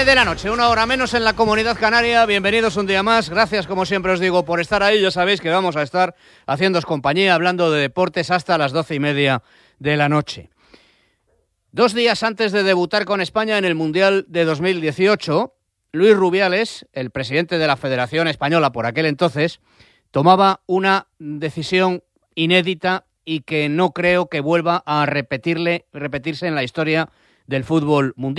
9 de la noche, 1 hora menos en la Comunidad Canaria. Bienvenidos un día más. Gracias, como siempre os digo, por estar ahí. Ya sabéis que vamos a estar haciéndoos compañía, hablando de deportes hasta las 12:30 de la noche. 2 días antes de debutar con España en el Mundial de 2018, Luis Rubiales, el presidente de la Federación Española por aquel entonces, tomaba una decisión inédita y que no creo que vuelva a repetirse en la historia del fútbol mundial.